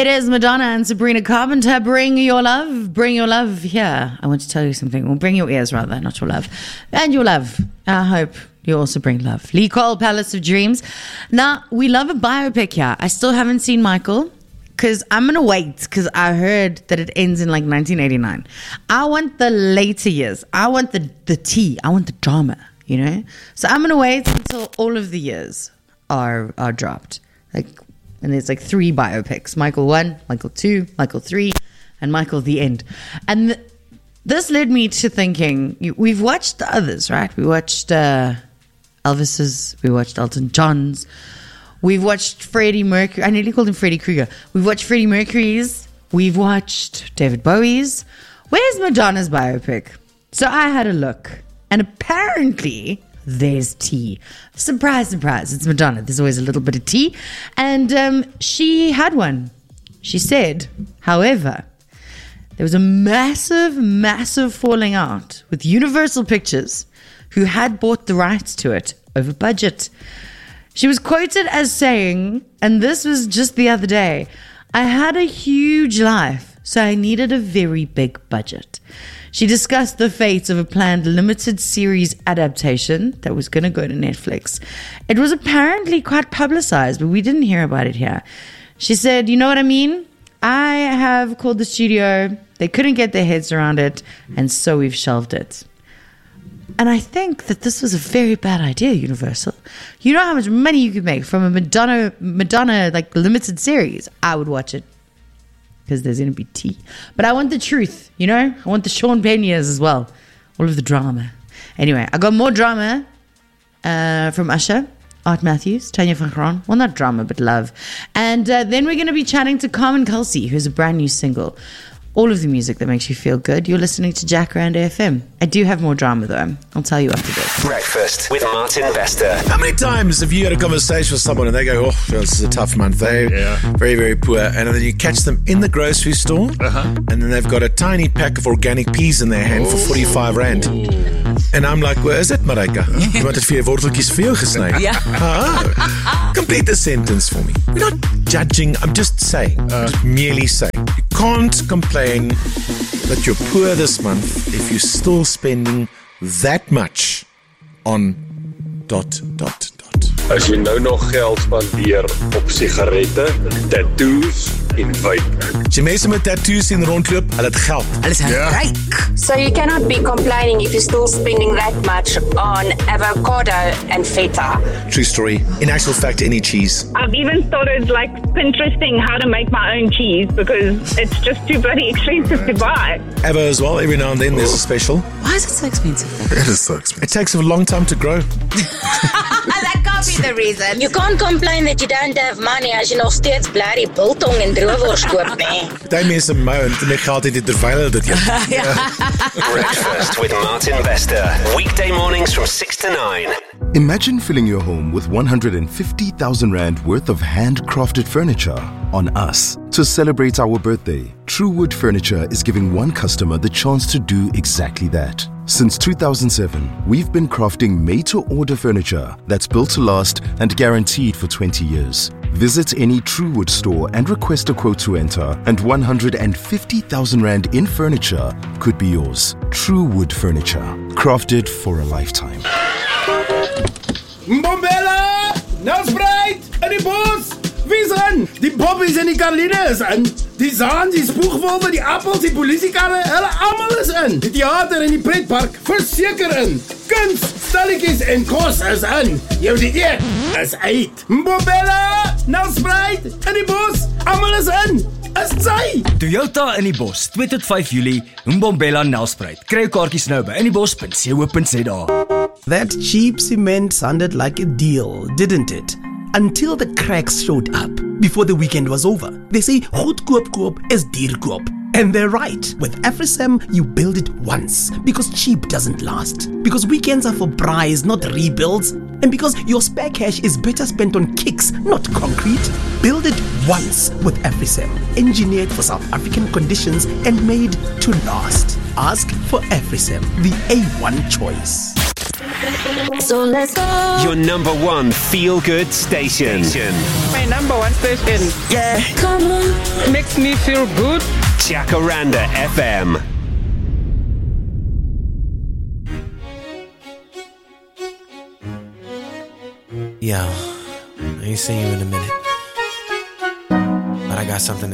It is Madonna and Sabrina Carpenter. Bring your love here. I want to tell you something. Well, bring your ears rather, not your love. And your love. I hope you also bring love. Lee Cole, Palace of Dreams. Now, we love a biopic here. I still haven't seen Michael because I'm going to wait because I heard that it ends in like 1989. I want the later years. I want the tea. I want the drama, you know? So I'm going to wait until all of the years are dropped. And there's like 3 biopics. Michael 1, Michael 2, Michael 3, and Michael the End. And this led me to thinking, we've watched the others, right? We watched Elvis's, we watched Elton John's, we've watched Freddie Mercury. I nearly called him Freddie Krueger. We've watched Freddie Mercury's, we've watched David Bowie's. Where's Madonna's biopic? So I had a look, and apparently there's tea. Surprise, surprise, it's Madonna. There's always a little bit of tea. And she had one. She said, however, there was a massive falling out with Universal Pictures, who had bought the rights to it over budget. She was quoted as saying, and this was just the other day, I had a huge life, so I needed a very big budget. She discussed the fate of a planned limited series adaptation that was going to go to Netflix. It was apparently quite publicized, but we didn't hear about it here. She said, you know what I mean? I have called the studio. They couldn't get their heads around it, and so we've shelved it. And I think that this was a very bad idea, Universal. You know how much money you could make from a Madonna like limited series? I would watch it. Because there's going to be tea. But I want the truth, you know? I want the Sean Penniers as well. All of the drama. Anyway, I got more drama from Usher, Art Matthews, Tanya van Graan. Well, not drama, but love. And then we're going to be chatting to Carmen Kelsey, who's a brand new single. All of the music that makes you feel good. You're listening to Jacaranda FM. I do have more drama, though. I'll tell you after this. Breakfast with Martin Bester. How many times have you had a conversation with someone and they go, oh, this is a tough month. They're very, very poor. And then you catch them in the grocery store and then they've got a tiny pack of organic peas in their hand for 45 Rand. And I'm like, where is it, Marika? Iemand het 4 worteltjies vir jou gesny. Complete the sentence for me. We're not judging, I'm just saying. Just merely saying. You can't complain that you're poor this month if you're still spending that much on ... As jy nou nog geld spandeer op sigarette, tattoos en vape. As jy mense met tattoos sien rondloop, hulle het geld. Hulle is ryk. So you cannot be complaining if you're still spending that much on avocado and feta. True story. In actual fact, any cheese. I've even started like Pinteresting how to make my own cheese because it's just too bloody expensive to buy. Avo as well, every now and then there's a special. Why is it so expensive? It is so expensive. It takes a long time to grow. That can't be the reason. You can't complain that you don't have money as jy nog steeds blerrie biltong en droewors koop, nee. Party mense moan en my geld het terwyl hulle dit eet. Breakfast with Martin Bester. Weekday mornings from 6 to 9. Imagine filling your home with 150,000 Rand worth of handcrafted furniture on us. To celebrate our birthday, Truewood Furniture is giving one customer the chance to do exactly that. Since 2007, we've been crafting made-to-order furniture that's built to last and guaranteed for 20 years. Visit any Truewood store and request a quote to enter, and 150,000 Rand in furniture could be yours. Truewood Furniture, crafted for a lifetime. Mbombela! Nelspruit! In die bos! Wie's in? Die Bobbies en die Carlines in. Die Zaan, die Spoegwolwe, die Appels, die polisiekarre, hulle almal is in. Die theater en die pretpark, verseker in. Kuns, stalletjies en kos is in. Jou die eet is uit. Mbombela! Nelspruit! In die bos! Almal is in! Is sy! Toyota in die bos, 2 tot 5 Julie, Mbombela Nelspruit. Kry jou kaartjies nou by inniebos.co.za. That cheap cement sounded like a deal, didn't it? Until the cracks showed up before the weekend was over. They say goedkoop koop is duur koop. And they're right. With AfriSam, you build it once because cheap doesn't last. Because weekends are for braais, not rebuilds. And because your spare cash is better spent on kicks, not concrete. Build it once with AfriSam. Engineered for South African conditions and made to last. Ask for AfriSam, the A1 choice. So let's go. Your number one feel-good station. My number one station. Yeah. Come on. Makes me feel good. Jacaranda FM. Yo, I ain't seen you in a minute, but I got something to